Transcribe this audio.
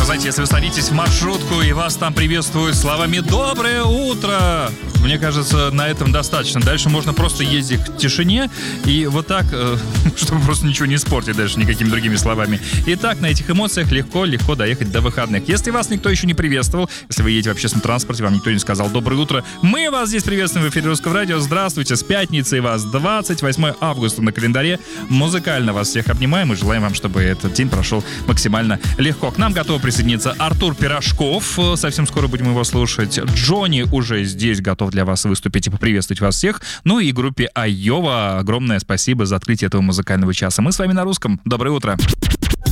Знаете, если вы садитесь в маршрутку и вас там приветствуют словами «Доброе утро», мне кажется, на этом достаточно. Дальше можно просто ездить в тишине и вот так, чтобы просто ничего не испортить дальше никакими другими словами. И так на этих эмоциях легко доехать до выходных. Если вас никто еще не приветствовал, если вы едете в общественном транспорте, вам никто не сказал «Доброе утро», мы вас здесь приветствуем в эфире Русского радио. Здравствуйте, с пятницей вас, 28 августа на календаре. Музыкально вас всех обнимаем и желаем вам, чтобы этот день прошел максимально легко. К нам готов присоединиться Артур Пирожков. Совсем скоро будем его слушать. Джонни уже здесь готов для вас выступить и поприветствовать вас всех. Ну и группе Айова огромное спасибо за открытие этого музыкального часа. Мы с вами на русском. Доброе утро.